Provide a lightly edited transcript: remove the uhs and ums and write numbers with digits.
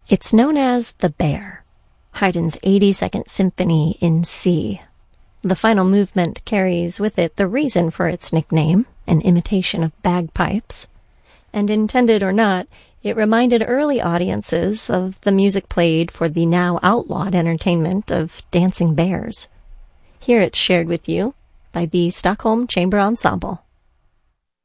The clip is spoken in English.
It's known as The Bear, Haydn's 82nd Symphony in C. The final movement carries with it the reason for its nickname, an imitation of bagpipes. And intended or not, it reminded early audiences of the music played for the now outlawed entertainment of dancing bears. Here it's shared with you by the Stockholm Chamber Ensemble.